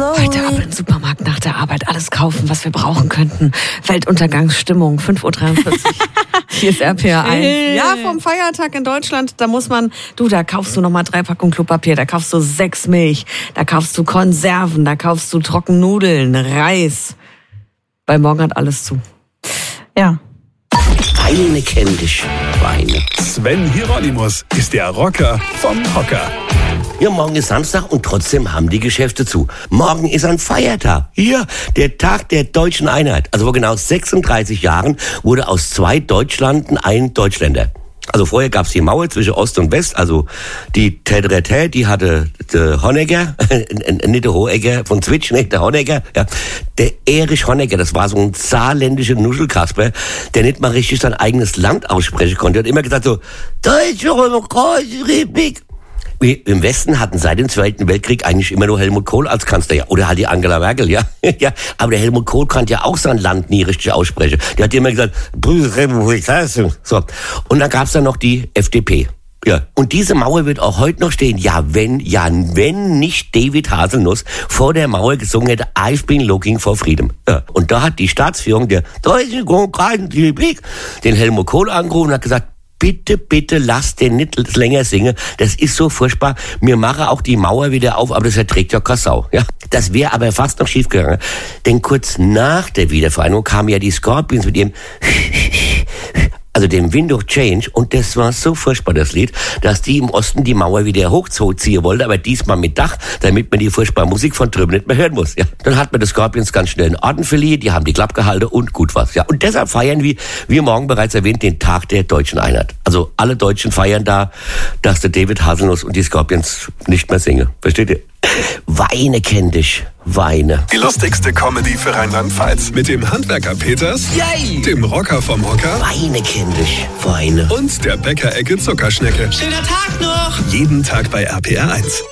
Heute ab in den Supermarkt nach der Arbeit alles kaufen, was wir brauchen könnten. Weltuntergangsstimmung, 5:43 Uhr. Hier ist RPR 1. Ja, vom Feiertag in Deutschland, da muss man, da kaufst du nochmal 3 Packungen Klopapier, da kaufst du 6 Milch, da kaufst du Konserven, da kaufst du Trockennudeln, Reis. Weil morgen hat alles zu. Ja. Weine kenn dich, Weine. Sven Hieronymus ist der Rocker vom Hocker. Ja, morgen ist Samstag und trotzdem haben die Geschäfte zu. Morgen ist ein Feiertag. Hier, der Tag der deutschen Einheit. Also vor genau 36 Jahren wurde aus 2 Deutschlanden ein Deutschländer. Also vorher gab's die Mauer zwischen Ost und West, also die Tedretät, die hatte der Honecker, nicht der Hohecker von Zwitsch, nicht der Honecker, ja. Der Erich Honecker, das war so ein saarländischer Nuschelkasper, der nicht mal richtig sein eigenes Land aussprechen konnte. Er hat immer gesagt so, Deutsche Demokratische Republik. Im Westen hatten seit dem Zweiten Weltkrieg eigentlich immer nur Helmut Kohl als Kanzler, ja. Oder halt die Angela Merkel, ja. Ja. Aber der Helmut Kohl konnte ja auch sein Land nie richtig aussprechen. Der hat immer gesagt, Bundesrepublik, so. Und dann gab's dann noch die FDP. Ja. Und diese Mauer wird auch heute noch stehen. Ja, wenn nicht David Haselnuss vor der Mauer gesungen hätte, I've been looking for freedom. Ja. Und da hat die Staatsführung der Deutschen Demokratischen Republik den Helmut Kohl angerufen und hat gesagt, bitte, lass den nicht länger singen. Das ist so furchtbar. Wir machen auch die Mauer wieder auf, aber das erträgt ja keine Sau. Ja? Das wäre aber fast noch schief gegangen. Denn kurz nach der Wiedervereinigung kamen ja die Scorpions mit ihrem also dem Wind of Change, und das war so furchtbar, das Lied, dass die im Osten die Mauer wieder hochziehen wollten, aber diesmal mit Dach, damit man die furchtbare Musik von drüben nicht mehr hören muss. Ja. Dann hat man die Scorpions ganz schnell einen Orden verliehen, die haben die Klappe gehalten und gut was. Ja. Und deshalb feiern wir morgen bereits erwähnt den Tag der deutschen Einheit. Also alle Deutschen feiern da, dass der David Haselnuss und die Scorpions nicht mehr singen. Versteht ihr? Weine kenn dich, Weine. Die lustigste Comedy für Rheinland-Pfalz mit dem Handwerker Peters, Yay! Dem Rocker vom Hocker Weine kenn dich, Weine und der Bäckerecke Zuckerschnecke. Schöner Tag noch! Jeden Tag bei RPR 1.